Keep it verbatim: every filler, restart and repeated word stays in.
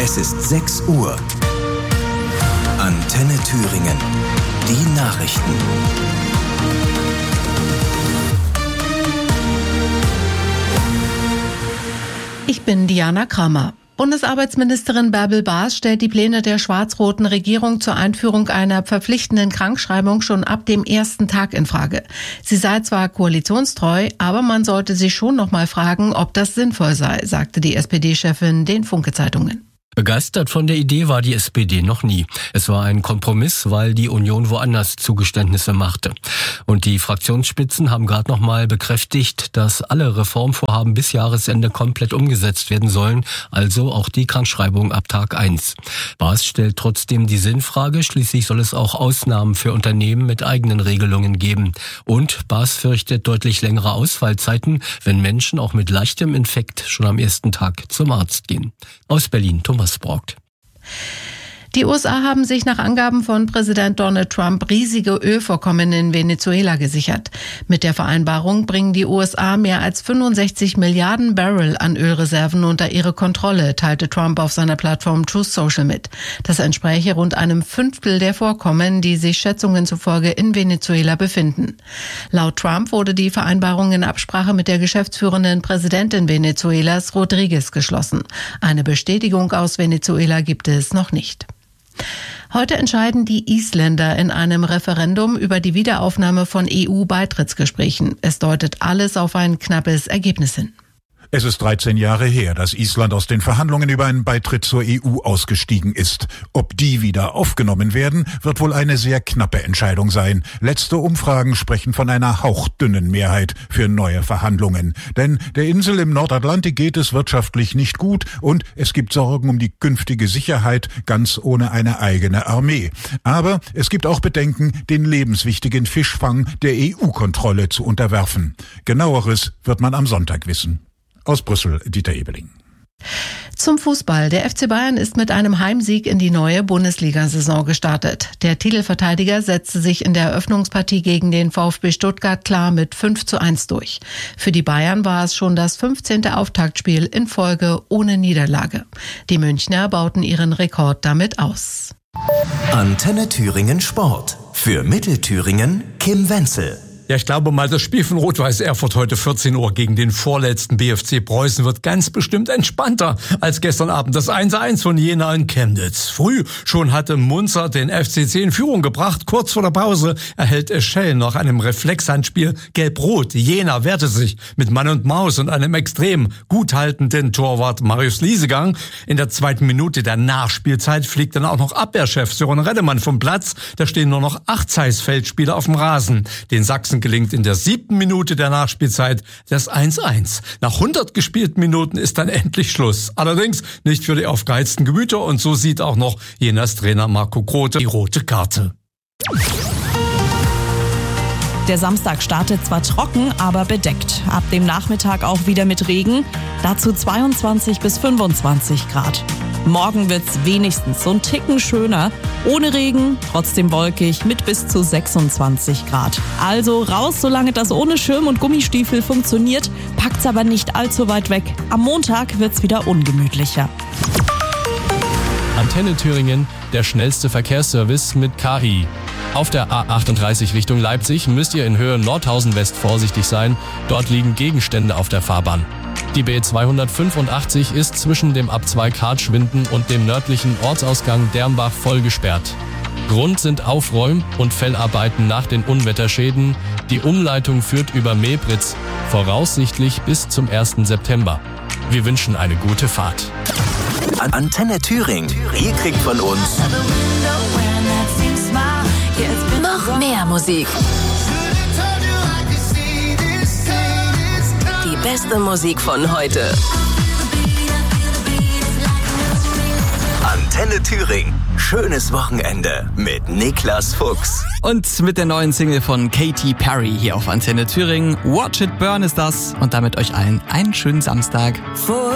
Es ist sechs Uhr. Antenne Thüringen. Die Nachrichten. Ich bin Diana Kramer. Bundesarbeitsministerin Bärbel Baas stellt die Pläne der schwarz-roten Regierung zur Einführung einer verpflichtenden Krankschreibung schon ab dem ersten Tag in Frage. Sie sei zwar koalitionstreu, aber man sollte sich schon noch mal fragen, ob das sinnvoll sei, sagte die S P D-Chefin den Funke-Zeitungen. Begeistert von der Idee war die S P D noch nie. Es war ein Kompromiss, weil die Union woanders Zugeständnisse machte. Und die Fraktionsspitzen haben gerade noch mal bekräftigt, dass alle Reformvorhaben bis Jahresende komplett umgesetzt werden sollen, also auch die Krankschreibung ab Tag eins. Baas stellt trotzdem die Sinnfrage, schließlich soll es auch Ausnahmen für Unternehmen mit eigenen Regelungen geben. Und Baas fürchtet deutlich längere Ausfallzeiten, wenn Menschen auch mit leichtem Infekt schon am ersten Tag zum Arzt gehen. Aus Berlin, Thomas Braucht. Die U S A haben sich nach Angaben von Präsident Donald Trump riesige Ölvorkommen in Venezuela gesichert. Mit der Vereinbarung bringen die U S A mehr als fünfundsechzig Milliarden Barrel an Ölreserven unter ihre Kontrolle, teilte Trump auf seiner Plattform Truth Social mit. Das entspräche rund einem Fünftel der Vorkommen, die sich Schätzungen zufolge in Venezuela befinden. Laut Trump wurde die Vereinbarung in Absprache mit der geschäftsführenden Präsidentin Venezuelas, Rodriguez, geschlossen. Eine Bestätigung aus Venezuela gibt es noch nicht. Heute entscheiden die Isländer in einem Referendum über die Wiederaufnahme von E U-Beitrittsgesprächen. Es deutet alles auf ein knappes Ergebnis hin. Es ist dreizehn Jahre her, dass Island aus den Verhandlungen über einen Beitritt zur E U ausgestiegen ist. Ob die wieder aufgenommen werden, wird wohl eine sehr knappe Entscheidung sein. Letzte Umfragen sprechen von einer hauchdünnen Mehrheit für neue Verhandlungen. Denn der Insel im Nordatlantik geht es wirtschaftlich nicht gut und es gibt Sorgen um die künftige Sicherheit, ganz ohne eine eigene Armee. Aber es gibt auch Bedenken, den lebenswichtigen Fischfang der E U-Kontrolle zu unterwerfen. Genaueres wird man am Sonntag wissen. Aus Brüssel, Dieter Ebeling. Zum Fußball. Der F C Bayern ist mit einem Heimsieg in die neue Bundesliga-Saison gestartet. Der Titelverteidiger setzte sich in der Eröffnungspartie gegen den VfB Stuttgart klar mit fünf zu eins durch. Für die Bayern war es schon das fünfzehnte Auftaktspiel in Folge ohne Niederlage. Die Münchner bauten ihren Rekord damit aus. Antenne Thüringen Sport. Für Mittelthüringen Kim Wenzel. Ja, ich glaube mal, das Spiel von Rot-Weiß Erfurt heute vierzehn Uhr gegen den vorletzten B F C Preußen wird ganz bestimmt entspannter als gestern Abend das eins zu eins von Jena in Chemnitz. Früh schon hatte Munzer den F C C in Führung gebracht. Kurz vor der Pause erhält Eschell nach einem Reflexhandspiel gelb-rot. Jena wehrte sich mit Mann und Maus und einem extrem gut haltenden Torwart Marius Liesegang. In der zweiten Minute der Nachspielzeit fliegt dann auch noch Abwehrchef Sören Reddemann vom Platz. Da stehen nur noch acht Zeiss-Feldspieler auf dem Rasen. Den Sachsen gelingt in der siebten Minute der Nachspielzeit das eins zu eins. Nach hundert gespielten Minuten ist dann endlich Schluss. Allerdings nicht für die aufgeheizten Gemüter und so sieht auch noch Jenas Trainer Marco Grote die rote Karte. Der Samstag startet zwar trocken, aber bedeckt. Ab dem Nachmittag auch wieder mit Regen. Dazu zweiundzwanzig bis fünfundzwanzig Grad. Morgen wird's wenigstens so ein Ticken schöner. Ohne Regen, trotzdem wolkig mit bis zu sechsundzwanzig Grad. Also raus, solange das ohne Schirm und Gummistiefel funktioniert. Packt's aber nicht allzu weit weg. Am Montag wird's wieder ungemütlicher. Antenne Thüringen, der schnellste Verkehrsservice mit K I. Auf der A achtunddreißig Richtung Leipzig müsst ihr in Höhe Nordhausen West vorsichtig sein. Dort liegen Gegenstände auf der Fahrbahn. Die B zweihundertfünfundachtzig ist zwischen dem Ab zwei Kartschwinden und dem nördlichen Ortsausgang Dermbach voll gesperrt. Grund sind Aufräum- und Fellarbeiten nach den Unwetterschäden. Die Umleitung führt über Mebritz, voraussichtlich bis zum ersten September. Wir wünschen eine gute Fahrt. Antenne Thüringen. Ihr kriegt von uns noch mehr Musik. Die beste Musik von heute. Antenne Thüringen. Schönes Wochenende mit Niklas Fuchs. Und mit der neuen Single von Katy Perry hier auf Antenne Thüringen. Watch It Burn ist das. Und damit euch allen einen schönen Samstag.